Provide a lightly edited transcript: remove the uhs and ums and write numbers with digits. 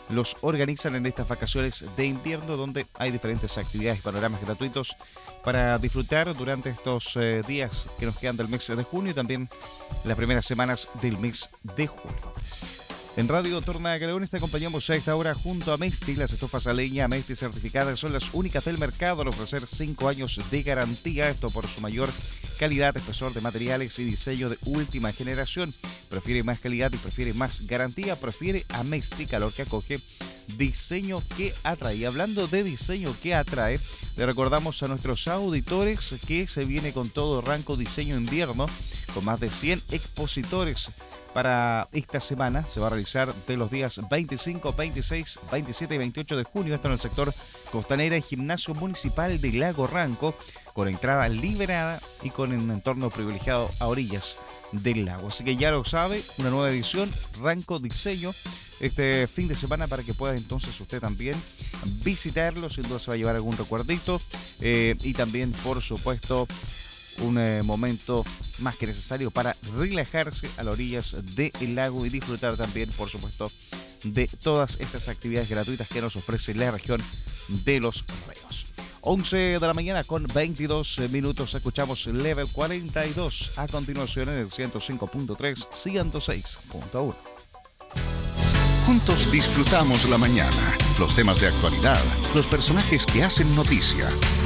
los organizan en estas vacaciones de invierno, donde hay diferentes actividades y panoramas gratuitos para disfrutar durante estos días que nos quedan del mes de junio y también las primeras semanas del mes de julio. En Radio Torna Caledones te acompañamos a esta hora junto a Mesti. Las estufas a leña Mesti certificadas son las únicas del mercado al ofrecer 5 años de garantía. Esto por su mayor calidad, espesor de materiales y diseño de última generación. Prefiere más calidad y prefiere más garantía. Prefiere a Mesti, calor que acoge, diseño que atrae. Y hablando de diseño que atrae, le recordamos a nuestros auditores que se viene con todo Ranco Diseño Invierno, con más de 100 expositores. Para esta semana se va a realizar de los días 25, 26, 27 y 28 de junio. Esto en el sector Costanera y Gimnasio Municipal de Lago Ranco, con entrada liberada y con un entorno privilegiado a orillas del lago. Así que ya lo sabe, una nueva edición, Ranco Diseño, este fin de semana para que pueda entonces usted también visitarlo. Sin duda se va a llevar algún recuerdito y también, por supuesto, un momento más que necesario para relajarse a las orillas del lago y disfrutar también, por supuesto, de todas estas actividades gratuitas que nos ofrece la región de Los Ríos. 11 de la mañana con 22 minutos. Escuchamos Level 42 a continuación en el 105.3, 106.1. Juntos disfrutamos la mañana, los temas de actualidad, los personajes que hacen noticia,